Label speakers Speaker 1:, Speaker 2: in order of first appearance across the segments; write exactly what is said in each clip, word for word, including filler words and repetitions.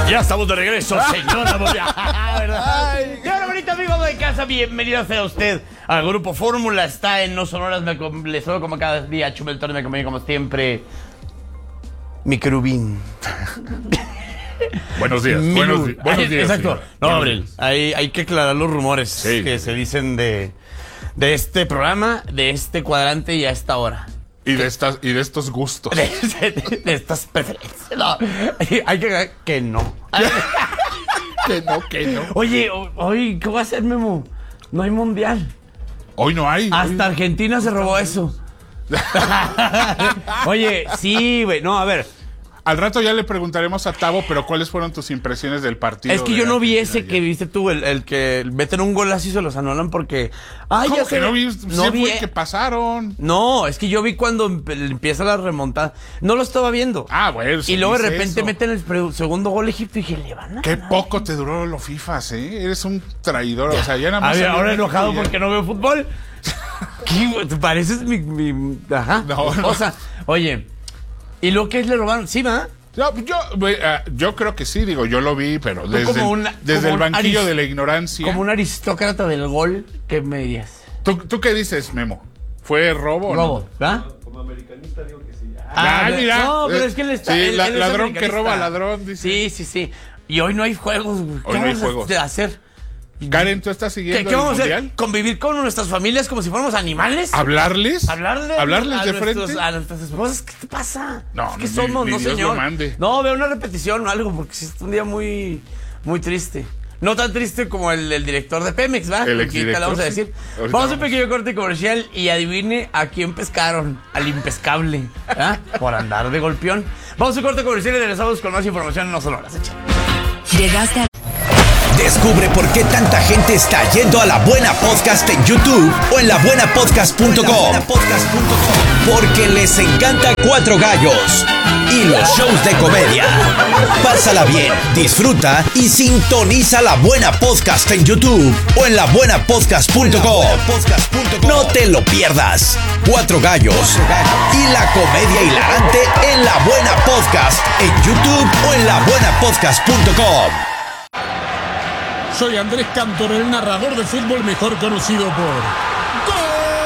Speaker 1: Ya estamos de regreso, señora. ¿Verdad? Y ahora, bonito amigo de casa, bienvenido sea usted al Grupo Fórmula. Está en No Sonoras, me le solo como cada día. Chumel Torres me acompaña como siempre. Mi querubín.
Speaker 2: Buenos días,
Speaker 1: Mi
Speaker 2: buenos, di buenos días.
Speaker 1: Exacto.
Speaker 2: Señor.
Speaker 1: No,
Speaker 2: Buenos
Speaker 1: Abril,
Speaker 2: días.
Speaker 1: hay, hay que aclarar los rumores
Speaker 2: Sí.
Speaker 1: que se dicen de, de este programa, de este cuadrante y a esta hora.
Speaker 2: Y de estas y de estos gustos.
Speaker 1: De, de- de estas preferencias. No, hay que aclarar que no.
Speaker 2: Que no, que no.
Speaker 1: Oye, o- hoy, ¿qué va a hacer, Memo? No hay mundial.
Speaker 2: Hoy no hay.
Speaker 1: Hasta Argentina se robó eso. Oye, sí, güey. No, a ver.
Speaker 2: Al rato ya le preguntaremos a Tavo, pero ¿cuáles fueron tus impresiones del partido?
Speaker 1: Es que
Speaker 2: de
Speaker 1: yo no vi
Speaker 2: Argentina
Speaker 1: ese que
Speaker 2: ayer?
Speaker 1: viste tú, el, el que meten un golazo y se los anulan porque. Ay,
Speaker 2: ¿Cómo
Speaker 1: ya
Speaker 2: que
Speaker 1: sé,
Speaker 2: no vi?
Speaker 1: no
Speaker 2: Sí
Speaker 1: vi.
Speaker 2: fue que pasaron.
Speaker 1: No, es que yo vi cuando empe- empieza la remontada. No lo estaba viendo.
Speaker 2: Ah, bueno.
Speaker 1: Y luego de
Speaker 2: dice
Speaker 1: repente
Speaker 2: eso.
Speaker 1: meten el pre- segundo gol Egipto y dije, le van a
Speaker 2: Qué
Speaker 1: ganar.
Speaker 2: poco te duró los FIFAs, ¿eh? Eres un traidor. O sea, ya nada
Speaker 1: A
Speaker 2: más.
Speaker 1: ver,
Speaker 2: salió
Speaker 1: ahora
Speaker 2: México
Speaker 1: enojado
Speaker 2: y ya-
Speaker 1: porque no veo fútbol. ¿Qué, güey? ¿Te pareces mi, mi ajá?
Speaker 2: No, no.
Speaker 1: O sea, oye, ¿y lo que es le robaron? ¿Sí, va?
Speaker 2: No, yo, güey, ah, yo creo que sí, digo, yo lo vi, pero desde,
Speaker 1: como
Speaker 2: el-
Speaker 1: una-
Speaker 2: desde
Speaker 1: como
Speaker 2: el
Speaker 1: un
Speaker 2: banquillo
Speaker 1: aris-
Speaker 2: de la ignorancia.
Speaker 1: Como un aristócrata del gol, ¿qué me dirías?
Speaker 2: ¿Tú, ¿Tú qué dices, Memo? ¿Fue robo o no?
Speaker 1: Robo, ¿va?
Speaker 3: Como americanista digo que sí.
Speaker 2: Ah,
Speaker 1: de-
Speaker 2: mira.
Speaker 1: No, pero
Speaker 2: Eh,
Speaker 1: es que él está.
Speaker 2: sí,
Speaker 1: él-
Speaker 2: la-
Speaker 1: él es
Speaker 2: ladrón que
Speaker 1: americanista.
Speaker 2: roba ladrón, dice.
Speaker 1: Sí, sí, sí. Y hoy no hay juegos, güey. ¿Qué
Speaker 2: Hoy no hay
Speaker 1: vamos
Speaker 2: juegos.
Speaker 1: a hacer?
Speaker 2: Karen, ¿tú estás
Speaker 1: ¿Qué,
Speaker 2: siguiendo
Speaker 1: qué
Speaker 2: el
Speaker 1: vamos a
Speaker 2: mundial?
Speaker 1: hacer? ¿Convivir con nuestras familias como si fuéramos animales?
Speaker 2: ¿Hablarles?
Speaker 1: ¿Hablarle
Speaker 2: ¿Hablarles
Speaker 1: a
Speaker 2: de
Speaker 1: nuestros-
Speaker 2: frente?
Speaker 1: A nuestras esposas, ¿qué te pasa?
Speaker 2: No,
Speaker 1: es que
Speaker 2: ni-
Speaker 1: somos,
Speaker 2: ni
Speaker 1: no
Speaker 2: Dios lo
Speaker 1: señor.
Speaker 2: mande.
Speaker 1: No, veo una repetición o algo, porque sí es un día muy, muy triste. No tan triste como el, el director de Pemex, ¿va?
Speaker 2: El
Speaker 1: Porque
Speaker 2: exdirector,
Speaker 1: ahorita le vamos a
Speaker 2: sí.
Speaker 1: decir.
Speaker 2: Ahorita
Speaker 1: Vamos a un
Speaker 2: vamos.
Speaker 1: pequeño corte comercial y adivine a quién pescaron. Al impescable, ¿ah? Por andar de golpeón. Vamos a un corte comercial y regresamos con más información en No Sonoras.
Speaker 4: Llegaste a...
Speaker 5: Descubre por qué tanta gente está yendo a La Buena Podcast en YouTube o en la buena podcast punto com. Porque les encanta Cuatro Gallos y los shows de comedia. Pásala bien, disfruta y sintoniza La Buena Podcast en YouTube o en la buena podcast punto com. No te lo pierdas. Cuatro Gallos y la comedia hilarante en La Buena Podcast en YouTube o en la buena podcast punto com.
Speaker 6: Soy Andrés Cantor, el narrador de fútbol mejor conocido por ¡Gol!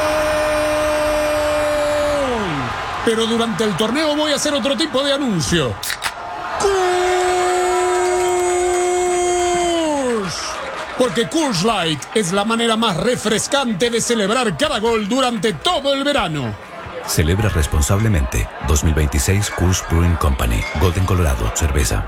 Speaker 6: Pero durante el torneo voy a hacer otro tipo de anuncio. ¡Coors! Porque Coors Light es la manera más refrescante de celebrar cada gol durante todo el verano.
Speaker 7: Celebra responsablemente. dos mil veintiséis Coors Brewing Company. Golden, Colorado. Cerveza.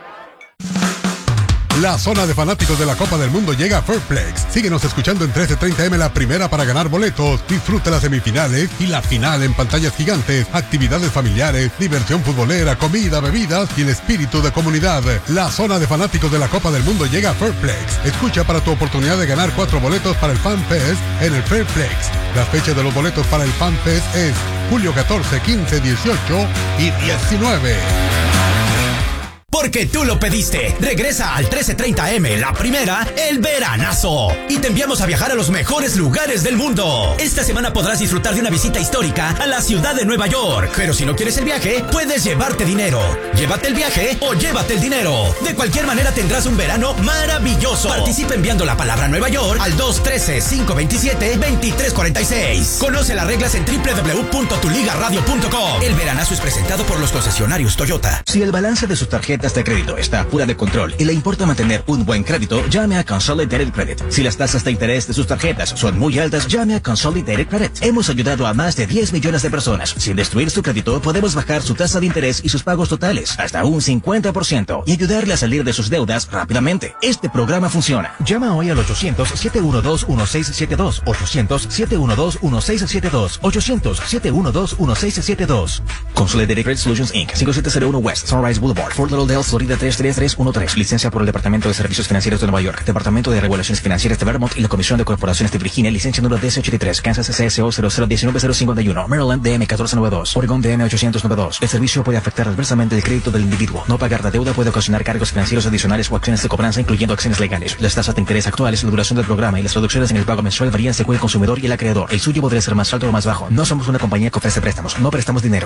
Speaker 8: La zona de fanáticos de la Copa del Mundo llega a Fairplex. Síguenos escuchando en trece treinta eme la primera para ganar boletos. Disfruta las semifinales y la final en pantallas gigantes, actividades familiares, diversión futbolera, comida, bebidas y el espíritu de comunidad. La zona de fanáticos de la Copa del Mundo llega a Fairplex. Escucha para tu oportunidad de ganar cuatro boletos para el Fan Fest en el Fairplex. Las fechas de los boletos para el Fan Fest es julio catorce, quince, dieciocho y diecinueve.
Speaker 5: Porque tú lo pediste. Regresa al trece treinta eme, la primera, el veranazo. Y te enviamos a viajar a los mejores lugares del mundo. Esta semana podrás disfrutar de una visita histórica a la ciudad de Nueva York. Pero si no quieres el viaje, puedes llevarte dinero. Llévate el viaje o llévate el dinero. De cualquier manera tendrás un verano maravilloso. Participa enviando la palabra Nueva York al dos uno tres, cinco dos siete, dos tres cuatro seis. Conoce las reglas en doble u doble u doble u punto tu liga radio punto com. El veranazo es presentado por los concesionarios Toyota.
Speaker 9: Si el balance de sus tarjetas de crédito está fuera de control y le importa mantener un buen crédito, llame a Consolidated Credit. Si las tasas de interés de sus tarjetas son muy altas, llame a Consolidated Credit. Hemos ayudado a más de diez millones de personas. Sin destruir su crédito, podemos bajar su tasa de interés y sus pagos totales hasta un cincuenta por ciento y ayudarle a salir de sus deudas rápidamente. Este programa funciona. Llama hoy al ochocientos, siete uno dos, uno seis siete dos, ochocientos, siete uno dos, uno seis siete dos, ochocientos, siete uno dos, uno seis siete dos. Consolidated Credit Solutions incorporated. cinco siete cero uno West Sunrise Boulevard, Fort Lauderdale, Florida tres tres tres uno tres. Licencia por el Departamento de Servicios Financieros de Nueva York, Departamento de Regulaciones Financieras de Vermont y la Comisión de Corporaciones de Virginia. Licencia número D S ochenta y tres. Kansas C S O cero cero uno nueve cero cincuenta y uno. Maryland D M uno cuatro nueve dos. Oregon D M ochocientos noventa y dos. El servicio puede afectar adversamente el crédito del individuo. No pagar la deuda puede ocasionar cargos financieros adicionales o acciones de cobranza, incluyendo acciones legales. Las tasas de interés actuales, la duración del programa y las reducciones en el pago mensual varían según el consumidor y el acreedor. El suyo podría ser más alto o más bajo. No somos una compañía que ofrece préstamos. No prestamos dinero.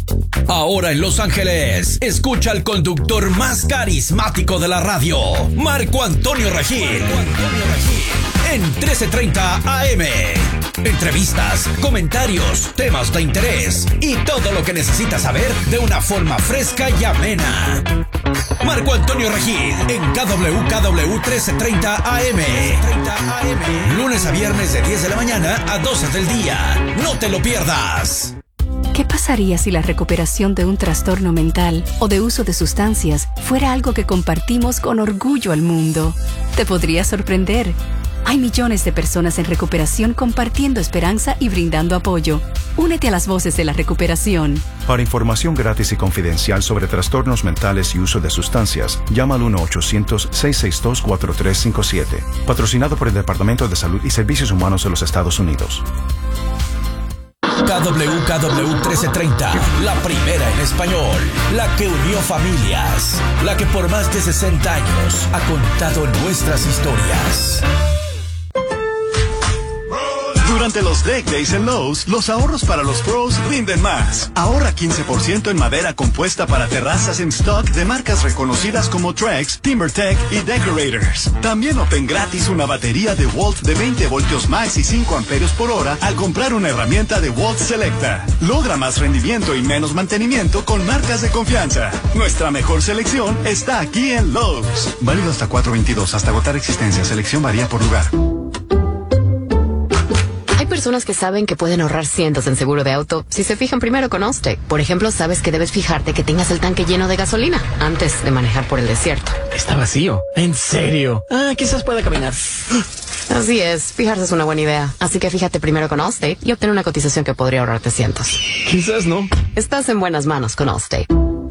Speaker 5: Ahora en Los Ángeles, escucha al conductor más carismático de la radio, Marco Antonio Regil. Marco Antonio Regil. En trece treinta A M. Entrevistas, comentarios, temas de interés y todo lo que necesitas saber de una forma fresca y amena. Marco Antonio Regil en K W K W trece treinta A M. Lunes a viernes de diez de la mañana a doce del día. No te lo pierdas.
Speaker 4: ¿Qué pasaría si la recuperación de un trastorno mental o de uso de sustancias fuera algo que compartimos con orgullo al mundo? Te podría sorprender. Hay millones de personas en recuperación compartiendo esperanza y brindando apoyo. Únete a las voces de la recuperación.
Speaker 10: Para información gratis y confidencial sobre trastornos mentales y uso de sustancias, llama al uno ochocientos, seiscientos sesenta y dos, cuatro tres cinco siete. Patrocinado por el Departamento de Salud y Servicios Humanos de los Estados Unidos.
Speaker 5: K W K W trece treinta, la primera en español, la que unió familias, la que por más de sesenta años ha contado nuestras historias.
Speaker 11: Durante los Deck Days en Lowe's, los ahorros para los pros rinden más. Ahorra quince por ciento en madera compuesta para terrazas en stock de marcas reconocidas como Trex, TimberTech y Decorators. También obtén gratis una batería de Walt de veinte voltios max y cinco amperios por hora al comprar una herramienta de Walt Selecta. Logra más rendimiento y menos mantenimiento con marcas de confianza. Nuestra mejor selección está aquí en Lowe's. Válido hasta cuatro veintidós, hasta agotar existencia. Selección varía por lugar.
Speaker 12: Hay personas que saben que pueden ahorrar cientos en seguro de auto si se fijan primero con Allstate. Por ejemplo, sabes que debes fijarte que tengas el tanque lleno de gasolina antes de manejar por el desierto.
Speaker 13: Está vacío. ¿En serio? Ah, quizás pueda caminar.
Speaker 12: Así es, fijarse es una buena idea. Así que fíjate primero con Allstate y obtén una cotización que podría ahorrarte cientos.
Speaker 13: Quizás no.
Speaker 12: Estás en buenas manos con Allstate.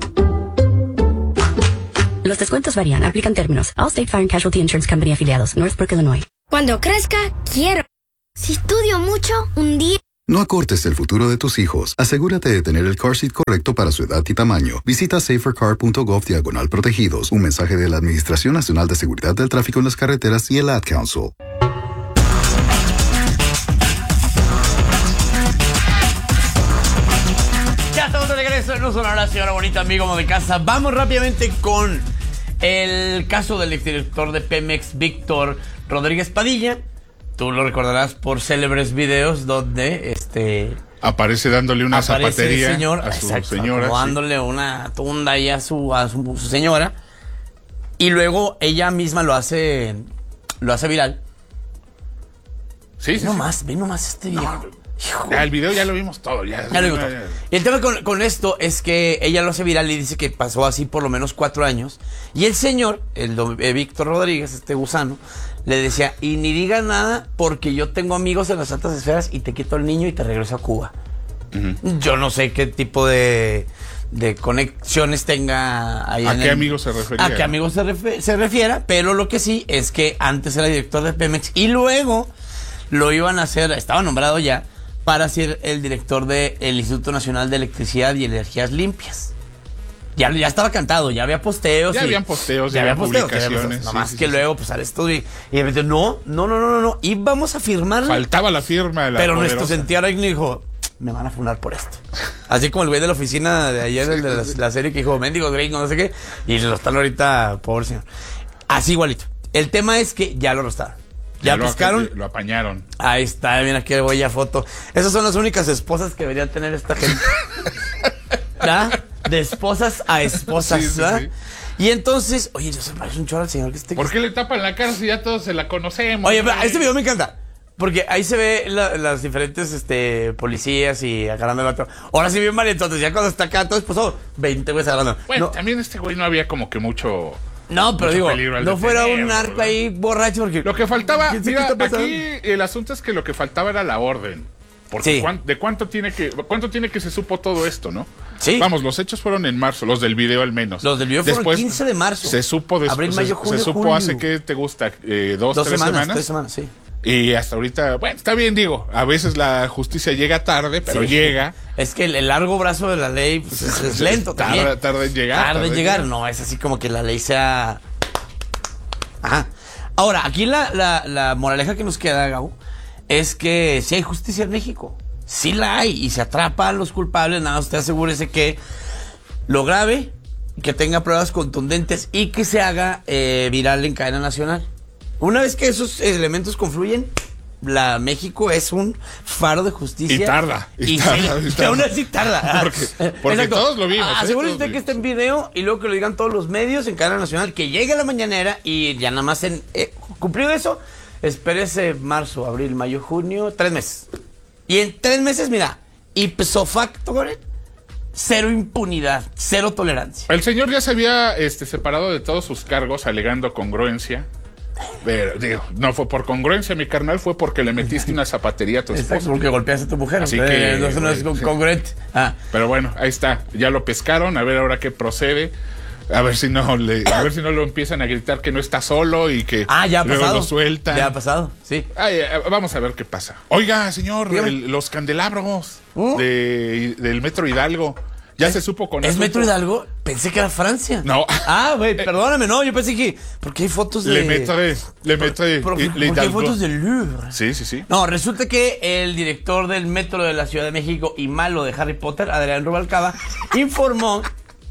Speaker 14: Los descuentos varían, aplican términos. Allstate Fire and Casualty Insurance Company afiliados, Northbrook, Illinois.
Speaker 15: Cuando crezca, quiero. Si estudio mucho, un día...
Speaker 16: No acortes el futuro de tus hijos. Asegúrate de tener el car seat correcto para su edad y tamaño. Visita safercar punto gov diagonal protegidos. Un mensaje de la Administración Nacional de Seguridad del Tráfico en las Carreteras y el Ad Council.
Speaker 1: Ya estamos de regreso en No Sonora, señora bonita, amigo de casa. Vamos rápidamente con el caso del exdirector de Pemex, Víctor Rodríguez Padilla. Tú lo recordarás por célebres videos donde este
Speaker 2: aparece dándole una
Speaker 1: aparece
Speaker 2: zapatería
Speaker 1: el señor,
Speaker 2: a su
Speaker 1: exacto,
Speaker 2: señora,
Speaker 1: dándole sí. una tunda ahí a su a su, su señora, y luego ella misma lo hace lo hace viral.
Speaker 2: Sí, sí.
Speaker 1: No
Speaker 2: sí.
Speaker 1: más, ve nomás este viejo.
Speaker 2: No, ya, el video ya lo vimos todo, ya.
Speaker 1: Ya lo vimos todo. Y el tema con, con esto es que ella lo hace viral y dice que pasó así por lo menos cuatro años. Y el señor, el eh, Víctor Rodríguez, este gusano, le decía, y ni digas nada porque yo tengo amigos en las altas esferas y te quito el niño y te regreso a Cuba. Uh-huh. Yo no sé qué tipo de, de conexiones tenga ahí.
Speaker 2: ¿A
Speaker 1: en
Speaker 2: qué
Speaker 1: el,
Speaker 2: amigos se refería?
Speaker 1: A qué amigos se, refiere, se refiera, pero lo que sí es que antes era director de Pemex y luego lo iban a hacer, estaba nombrado ya, para ser el director del Instituto Nacional de Electricidad y Energías Limpias. Ya, ya estaba cantado, ya había posteos.
Speaker 2: Ya
Speaker 1: y,
Speaker 2: habían posteos, ya,
Speaker 1: ya
Speaker 2: había
Speaker 1: posteos,
Speaker 2: publicaciones.
Speaker 1: Sí, Nomás
Speaker 2: sí,
Speaker 1: que
Speaker 2: sí,
Speaker 1: luego,
Speaker 2: sí.
Speaker 1: pues, sale esto y, y de repente, no, no, no, no, no, no, y vamos a firmar.
Speaker 2: Faltaba la firma de la
Speaker 1: Pero
Speaker 2: poderosa.
Speaker 1: nuestro sentido arácnido dijo, me van a funar por esto. Así como el güey de la oficina de ayer, sí, el de la, la serie que dijo, mendigo gringo, no sé qué, y lo están ahorita, pobre señor. Así igualito. El tema es que ya lo arrestaron. Ya,
Speaker 2: ya
Speaker 1: pescaron.
Speaker 2: Lo, lo apañaron.
Speaker 1: Ahí está, mira qué bella foto. Esas son las únicas esposas que debería tener esta gente. ¿Verdad? De esposas a esposas, sí, sí, ¿verdad? Sí. Y entonces, oye, yo se parece un chorro al señor que este.
Speaker 2: ¿Por qué le tapan la cara si ya todos se la conocemos?
Speaker 1: Oye, pero este video me encanta. Porque ahí se ve la, las diferentes este, policías y agarrando el vato. Ahora sí bien mal, entonces ya cuando está acá todo esposado, veinte güeyes agarrando.
Speaker 2: Bueno,
Speaker 1: no.
Speaker 2: También este güey no había como que mucho.
Speaker 1: No, pero digo, no fuera un narco ahí borracho porque...
Speaker 2: Lo que faltaba, mira, aquí el asunto es que lo que faltaba era la orden. Porque
Speaker 1: sí.
Speaker 2: cuán, de cuánto tiene que cuánto tiene que se supo todo esto, ¿no?
Speaker 1: Sí.
Speaker 2: Vamos, los hechos fueron en marzo, los del video al menos.
Speaker 1: Los del video
Speaker 2: Después,
Speaker 1: fueron quince de marzo.
Speaker 2: Se supo después.
Speaker 1: Abril, mayo, junio,
Speaker 2: se supo
Speaker 1: julio.
Speaker 2: hace que te gusta eh, dos,
Speaker 1: dos
Speaker 2: tres
Speaker 1: semanas,
Speaker 2: semanas.
Speaker 1: Tres semanas, sí.
Speaker 2: Y hasta ahorita, bueno, está bien, digo, a veces la justicia llega tarde, pero sí. llega.
Speaker 1: Es que el, el largo brazo de la ley pues, es, es lento también.
Speaker 2: Tarda, tarda en llegar.
Speaker 1: Tarda en llegar, no, es así como que la ley sea... Ajá. Ahora, aquí la, la, la moraleja que nos queda, Gabo, es que sí hay justicia en México. sí la hay y se atrapa a los culpables. Nada, usted asegúrese que lo grabe, que tenga pruebas contundentes y que se haga eh, viral en cadena nacional. Una vez que esos elementos confluyen, la México es un faro de justicia.
Speaker 2: Y tarda. Y,
Speaker 1: y
Speaker 2: tarda,
Speaker 1: sí,
Speaker 2: y tarda.
Speaker 1: aún así tarda.
Speaker 2: Porque, porque todos lo vimos.
Speaker 1: Asegúrese
Speaker 2: ¿eh?
Speaker 1: usted que esté en video y luego que lo digan todos los medios en cadena nacional, que llegue a la mañanera y ya nada más en eh, cumplido eso, espérese marzo, abril, mayo, junio, tres meses. Y en tres meses, mira, ipso facto, cero impunidad, cero tolerancia.
Speaker 2: El señor ya se había este, separado de todos sus cargos alegando congruencia. Pero, digo, no fue por congruencia, mi carnal, fue porque le metiste una zapatería a tu esposa.
Speaker 1: Exacto, porque golpeaste a tu mujer.
Speaker 2: Así
Speaker 1: eh,
Speaker 2: que,
Speaker 1: no, eso no es
Speaker 2: sí.
Speaker 1: congruente. Ah.
Speaker 2: Pero bueno, ahí está, ya lo pescaron, a ver ahora qué procede. A ver si no le, a ver si no lo empiezan a gritar que no está solo y que
Speaker 1: ah, ya ha
Speaker 2: luego
Speaker 1: pasado.
Speaker 2: lo sueltan.
Speaker 1: Ya ha pasado, sí.
Speaker 2: Ay, vamos a ver qué pasa. Oiga, señor, el, los candelabros ¿Mm? de, del Metro Hidalgo. ¿Ya
Speaker 1: ¿Es,
Speaker 2: se supo con
Speaker 1: ¿Es
Speaker 2: eso?
Speaker 1: Metro Hidalgo? Pensé que era Francia.
Speaker 2: No.
Speaker 1: Ah, güey, perdóname, no, yo pensé que... Porque hay fotos de...
Speaker 2: Le metré, le metré.
Speaker 1: Por, por, porque hay fotos del Louvre.
Speaker 2: Sí, sí, sí.
Speaker 1: No, resulta que el director del Metro de la Ciudad de México y malo de Harry Potter, Adrián Rubalcaba, informó...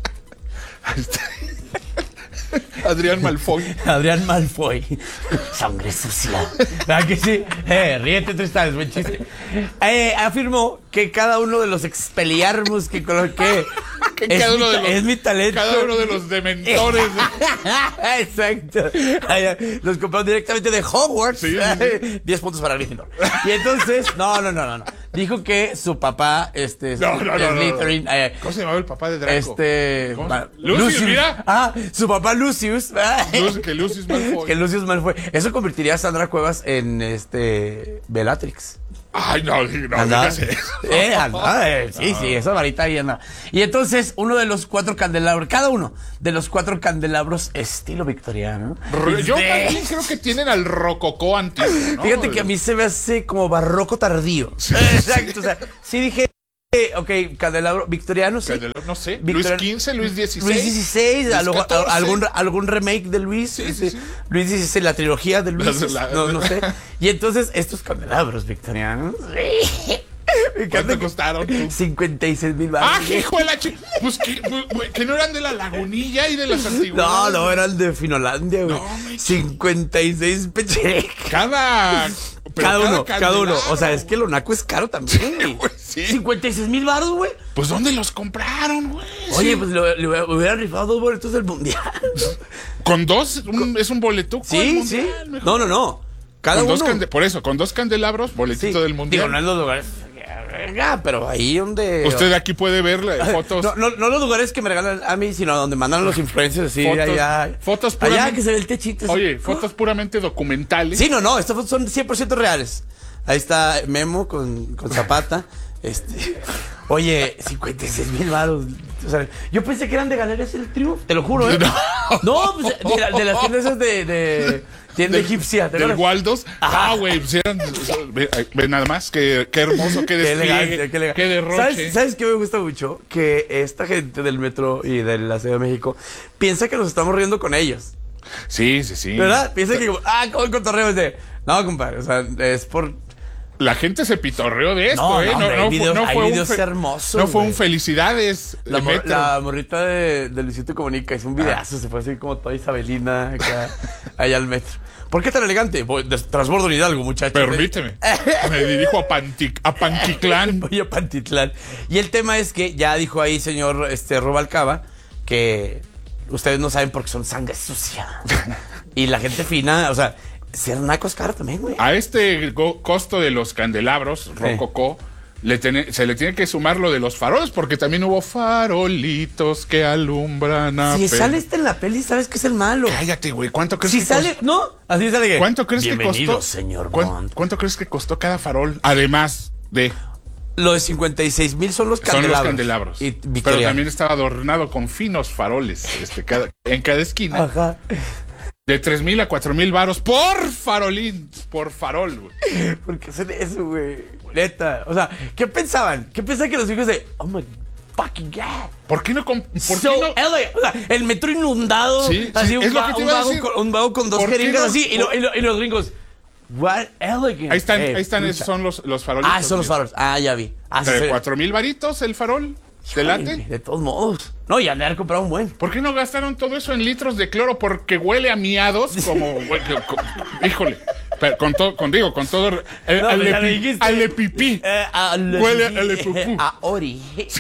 Speaker 2: Adrián Malfoy.
Speaker 1: Adrián Malfoy. Sangre sucia. ¿Verdad que sí? Eh, ríete Tristan, es buen chiste. Eh, afirmó que cada uno de los expelliarmus que coloqué
Speaker 2: que
Speaker 1: es,
Speaker 2: cada
Speaker 1: mi,
Speaker 2: uno de los,
Speaker 1: es mi talento.
Speaker 2: Cada uno de los dementores.
Speaker 1: Exacto. Los compraron directamente de Hogwarts.
Speaker 2: Sí, sí.
Speaker 1: diez puntos para Gryffindor. Y entonces, no, no, no, no, no. Dijo que su papá, este,
Speaker 2: no, no, no,
Speaker 1: Slytherin,
Speaker 2: no.
Speaker 1: eh,
Speaker 2: ¿Cómo se llamaba el papá de Draco?
Speaker 1: Este,
Speaker 2: Ma- Lucius, Lucius, mira.
Speaker 1: Ah, su papá Lucius.
Speaker 2: Lucius que Lucius Malfoy.
Speaker 1: Que Lucius Malfoy. Eso convertiría a Sandra Cuevas en este Bellatrix.
Speaker 2: Ay, no, no,
Speaker 1: anda,
Speaker 2: eso.
Speaker 1: Eh, anda, eh, sí, no. sí, esa varita ahí anda. Y entonces, uno de los cuatro candelabros, cada uno de los cuatro candelabros estilo victoriano.
Speaker 2: Yo
Speaker 1: de...
Speaker 2: más bien creo que tienen al rococó antiguo, ¿no?
Speaker 1: Fíjate que a mí se me hace como barroco tardío.
Speaker 2: Sí,
Speaker 1: exacto, sí. O sea, sí dije, ok, candelabro victoriano, sí.
Speaker 2: Candelabro, no sé,
Speaker 1: Victoriano.
Speaker 2: Luis quince, Luis dieciséis.
Speaker 1: Luis dieciséis,
Speaker 2: Luis
Speaker 1: algo,
Speaker 2: catorce.
Speaker 1: algún, algún remake de Luis.
Speaker 2: Sí, sí, sí.
Speaker 1: Luis dieciséis, la trilogía de Luis.
Speaker 2: La-
Speaker 1: no, no sé. Y entonces, estos candelabros victorianos. Me
Speaker 2: ¿Cuánto costaron?
Speaker 1: cincuenta y seis mil baros.
Speaker 2: ¡Ah, hijo de la ch... Pues que, pues, que no eran de la Lagunilla y de las antiguas.
Speaker 1: No, no, eran de Finolandia, güey.
Speaker 2: No,
Speaker 1: cincuenta y seis pechecas.
Speaker 2: Cada... pero
Speaker 1: Cada uno, cada uno.
Speaker 2: candelabro.
Speaker 1: O sea, es que lo naco es caro también, güey.
Speaker 2: Sí.
Speaker 1: cincuenta y seis mil baros, güey.
Speaker 2: Pues ¿dónde los compraron, güey?
Speaker 1: Oye,
Speaker 2: Sí.
Speaker 1: pues le, le hubieran rifado dos boletos del mundial.
Speaker 2: Con dos, un- es un boletuco del
Speaker 1: Sí,
Speaker 2: mundial,
Speaker 1: sí.
Speaker 2: mejor.
Speaker 1: No, no, no. Cada
Speaker 2: Con dos
Speaker 1: uno.
Speaker 2: cande- por eso, con dos candelabros, boletito
Speaker 1: Sí.
Speaker 2: del mundial.
Speaker 1: Digo, no en los lugares. Ah, pero ahí donde.
Speaker 2: Usted aquí puede ver la- fotos.
Speaker 1: No, no, no los lugares que me regalan a mí, sino donde mandan los influencers así,
Speaker 2: Fotos-
Speaker 1: allá.
Speaker 2: fotos
Speaker 1: Allá
Speaker 2: puramente-
Speaker 1: que se ve el techito. así.
Speaker 2: Oye, fotos puramente documentales.
Speaker 1: Sí, no, no, estas fotos son cien por ciento reales. Ahí está Memo con, con Zapata. Este, oye, cincuenta y seis mil baros. O sea, yo pensé que eran de Galerías del Triunfo, te lo juro, ¿eh?
Speaker 2: No,
Speaker 1: No, pues, de, la- de las tiendas esas de, de tienda
Speaker 2: Del-
Speaker 1: egipcia. ¿te
Speaker 2: Del
Speaker 1: acuerdas?
Speaker 2: Waldos. Ah, güey, pues eran. Ve, ve nada más, qué, qué hermoso, qué
Speaker 1: Qué
Speaker 2: despliegue,
Speaker 1: elegancia, qué elegancia.
Speaker 2: qué derroche.
Speaker 1: ¿Sabes, ¿Sabes qué me gusta mucho? Que esta gente del metro y de la Ciudad de México piensa que nos estamos riendo con ellos.
Speaker 2: Sí, sí, sí.
Speaker 1: ¿Verdad? Piensa que, ah, como el cotorreo es de. No, compadre, o sea, es por.
Speaker 2: La gente se pitorreó de esto,
Speaker 1: No,
Speaker 2: ¿eh?
Speaker 1: no, hombre, hay
Speaker 2: fu-
Speaker 1: videos- hay
Speaker 2: un
Speaker 1: videos
Speaker 2: fe-
Speaker 1: hermosos,
Speaker 2: No fue un
Speaker 1: güey.
Speaker 2: felicidades.
Speaker 1: La,
Speaker 2: de
Speaker 1: mor-
Speaker 2: metro.
Speaker 1: la morrita de, de Luisito Comunica es un videazo, se fue así como toda Isabelina acá, allá al metro. ¿Por qué tan elegante? Voy de transbordo en Hidalgo, muchachos.
Speaker 2: Permíteme. Me dirijo a, Pantic, a Pantitlán.
Speaker 1: Voy a Pantitlán. Y el tema es que ya dijo ahí señor este, Rubalcaba que ustedes no saben porque son sangre sucia. Y la gente fina, o sea, ser naco es caro también, güey.
Speaker 2: A este go- costo de los candelabros, rococó, le tiene- se le tiene que sumar lo de los faroles, porque también hubo farolitos que alumbran a
Speaker 1: Si
Speaker 2: pe-
Speaker 1: sale este en la peli, ¿sabes que es el malo?
Speaker 2: Cállate, güey. ¿Cuánto crees
Speaker 1: Si
Speaker 2: que
Speaker 1: sale,
Speaker 2: costó?
Speaker 1: ¿no? Así sale que.
Speaker 2: ¿Cuánto crees que
Speaker 1: Bienvenido,
Speaker 2: costó?
Speaker 1: señor
Speaker 2: ¿Cuán-
Speaker 1: Bond.
Speaker 2: ¿Cuánto crees que costó cada farol? Además de
Speaker 1: Lo de cincuenta y seis mil son los
Speaker 2: son
Speaker 1: candelabros.
Speaker 2: los candelabros.
Speaker 1: Y
Speaker 2: Pero
Speaker 1: victorianos.
Speaker 2: también estaba adornado con finos faroles, este, cada, en cada esquina.
Speaker 1: Ajá.
Speaker 2: De tres mil a cuatro mil varos por farolín, por farol, güey.
Speaker 1: ¿Por qué hacen eso, güey? Neta. O sea, ¿qué pensaban? ¿Qué pensaban que los hijos de. Oh my fucking God.
Speaker 2: ¿Por qué no? comp- ¿Por
Speaker 1: So
Speaker 2: qué no?
Speaker 1: elegant. O sea, el metro inundado.
Speaker 2: Sí, sí,
Speaker 1: así
Speaker 2: es
Speaker 1: un,
Speaker 2: lo
Speaker 1: va-
Speaker 2: que te
Speaker 1: un
Speaker 2: iba a
Speaker 1: vago
Speaker 2: decir.
Speaker 1: con, un vago con dos
Speaker 2: ¿Por qué
Speaker 1: jeringas
Speaker 2: no?
Speaker 1: así. Y, lo- y lo- y los gringos. What elegant.
Speaker 2: Ahí están,
Speaker 1: Eh,
Speaker 2: ahí están, esos son los, los farolitos.
Speaker 1: Ah, son los faroles. Ah, ya vi. Ah,
Speaker 2: ¿De
Speaker 1: sí.
Speaker 2: cuatro mil varitos el farol? ¿Te late?
Speaker 1: De todos modos. No, y andar comprado un buen.
Speaker 2: ¿Por qué no gastaron todo eso en litros de cloro? Porque huele a miados como... Híjole. Pero con todo, con, digo, con todo... Eh,
Speaker 1: No,
Speaker 2: al,
Speaker 1: pues ya
Speaker 2: le,
Speaker 1: lo dijiste.
Speaker 2: al le pipí.
Speaker 1: Eh, a le
Speaker 2: Huele
Speaker 1: pipí.
Speaker 2: a le pupú.
Speaker 1: A Ori.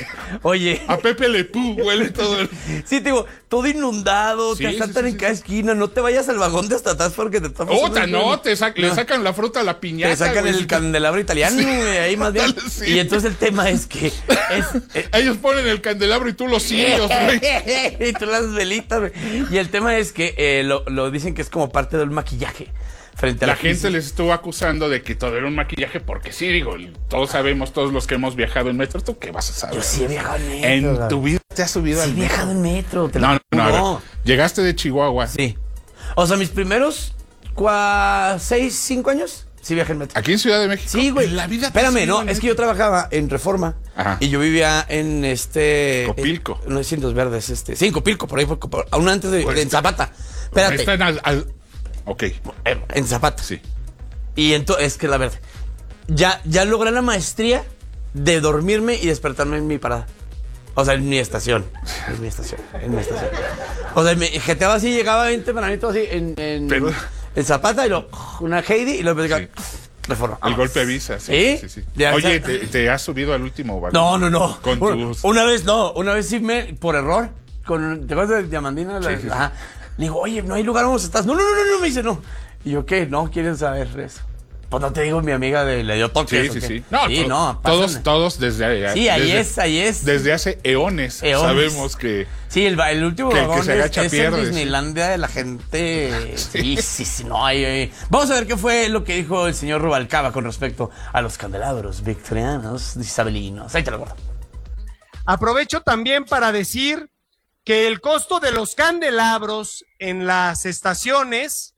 Speaker 1: Oye.
Speaker 2: A Pepe Le Pú huele todo el...
Speaker 1: Sí, te digo, todo inundado,
Speaker 2: Sí,
Speaker 1: te
Speaker 2: sí,
Speaker 1: asaltan
Speaker 2: sí,
Speaker 1: en
Speaker 2: sí,
Speaker 1: cada esquina, no te vayas al vagón de hasta atrás porque te están
Speaker 2: Otra, no, te sac- le sacan la fruta a la piñata.
Speaker 1: Te sacan
Speaker 2: güey.
Speaker 1: el candelabro italiano,
Speaker 2: Sí.
Speaker 1: güey, ahí más bien.
Speaker 2: Sí.
Speaker 1: Y entonces el tema es que es, eh,
Speaker 2: Ellos ponen el candelabro y tú los cirios, güey.
Speaker 1: y tú las velitas, güey. Y el tema es que eh, lo, lo dicen que es como parte del maquillaje. Frente a
Speaker 2: La
Speaker 1: la,
Speaker 2: gente
Speaker 1: crisis.
Speaker 2: les estuvo acusando de que todo era un maquillaje porque sí, digo, todos sabemos, todos los que hemos viajado en metro, ¿tú qué vas a saber?
Speaker 1: Yo sí he viajado en metro.
Speaker 2: En
Speaker 1: güey.
Speaker 2: tu vida te has subido
Speaker 1: Sí
Speaker 2: al
Speaker 1: he
Speaker 2: metro.
Speaker 1: viajado en metro. Te
Speaker 2: No,
Speaker 1: lo
Speaker 2: no, no, a ver,
Speaker 1: juro.
Speaker 2: llegaste de Chihuahua.
Speaker 1: Sí. O sea, mis primeros cua, seis, cinco años, sí viajé en metro.
Speaker 2: Aquí en Ciudad de México.
Speaker 1: Sí, güey.
Speaker 2: En la vida te has
Speaker 1: Espérame,
Speaker 2: subido
Speaker 1: no,
Speaker 2: en
Speaker 1: es que yo trabajaba en Reforma.
Speaker 2: Ajá.
Speaker 1: Y yo vivía en este...
Speaker 2: Copilco.
Speaker 1: eh, no es Indios Verdes, este... Sí, en Copilco, por ahí, por, por- aún antes de...
Speaker 2: Pues
Speaker 1: en Zapata. Espérate.
Speaker 2: Están al, al- Ok.
Speaker 1: Eh, En Zapata.
Speaker 2: Sí.
Speaker 1: Y entonces, es que la verdad, ya, ya logré la maestría de dormirme y despertarme en mi parada. O sea, en mi estación. En mi estación. En mi estación. O sea, me jeteaba así, llegaba bien tempranito así en, en,
Speaker 2: Pero-
Speaker 1: en Zapata y lo, una Heidi y luego
Speaker 2: Sí.
Speaker 1: Reforma.
Speaker 2: El golpe avisa. Sí,
Speaker 1: ¿Sí?
Speaker 2: sí, sí.
Speaker 1: Ya,
Speaker 2: Oye,
Speaker 1: ya.
Speaker 2: te, te has subido al último vagón.
Speaker 1: No, no, no.
Speaker 2: Con
Speaker 1: Una-
Speaker 2: tus...
Speaker 1: Una vez no, una vez sí me, por error, con, ¿te acuerdas de Diamandina? La-
Speaker 2: Sí, sí, sí.
Speaker 1: Ajá. Le digo, oye, no hay lugar donde estás. No, no, no, no, no, me dice no. Y yo, ¿qué? No, quieren saber eso. Pues no te digo, mi amiga de, le dio toques.
Speaker 2: Sí,
Speaker 1: ¿o
Speaker 2: sí,
Speaker 1: qué?
Speaker 2: sí. No,
Speaker 1: sí,
Speaker 2: to-
Speaker 1: no,
Speaker 2: todos,
Speaker 1: pásame.
Speaker 2: todos desde...
Speaker 1: Sí, ahí
Speaker 2: desde-
Speaker 1: es, ahí es.
Speaker 2: Desde hace eones,
Speaker 1: Eones.
Speaker 2: sabemos que...
Speaker 1: Sí, el, el último
Speaker 2: Que el que
Speaker 1: vagón
Speaker 2: se
Speaker 1: es,
Speaker 2: agacha
Speaker 1: es
Speaker 2: pierde,
Speaker 1: en
Speaker 2: sí.
Speaker 1: Disneylandia de la gente. Sí, sí, sí, no hay, hay. Vamos a ver qué fue lo que dijo el señor Rubalcaba con respecto a los candelabros victorianos isabelinos. Ahí te lo guardo.
Speaker 17: Aprovecho también para decir que el costo de los candelabros en las estaciones,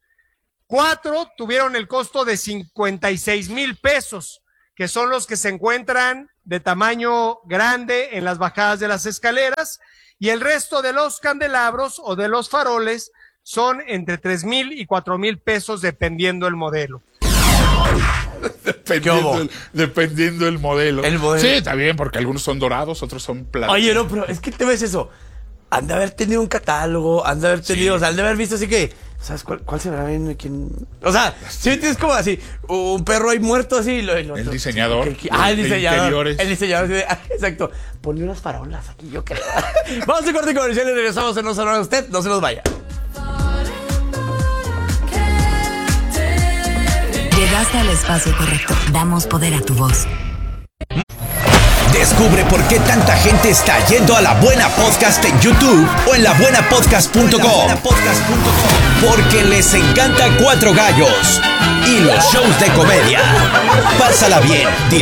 Speaker 17: cuatro tuvieron el costo de cincuenta y seis mil pesos, que son los que se encuentran de tamaño grande en las bajadas de las escaleras, y el resto de los candelabros o de los faroles son entre tres mil y cuatro mil pesos dependiendo el modelo.
Speaker 2: Dependiendo el, dependiendo el modelo.
Speaker 1: El modelo.
Speaker 2: Sí, está bien, porque algunos son dorados, otros son plateados.
Speaker 1: Oye, no, pero es que te ves eso. Han de haber tenido un catálogo, han de haber tenido,
Speaker 2: Sí.
Speaker 1: o sea, han de haber visto así que, ¿sabes cuál, cuál se verá bien? ¿Quién? O sea, si tienes como así, un perro ahí muerto así. Lo, lo-
Speaker 2: El
Speaker 1: lo-
Speaker 2: diseñador
Speaker 1: ¿qué- qué? Ah, el
Speaker 2: de
Speaker 1: diseñador.
Speaker 2: interiores.
Speaker 1: El diseñador, así de- ah, exacto. Ponle unas farolas aquí, yo creo. Vamos a corte comercial y regresamos en No Sonora Usted, no se nos vaya.
Speaker 18: Llegaste al espacio correcto. Damos poder a tu voz.
Speaker 5: Descubre por qué tanta gente está yendo a La Buena Podcast en YouTube o en la buena podcast punto com. Porque les encanta Cuatro Gallos y los shows de comedia. Pásala bien,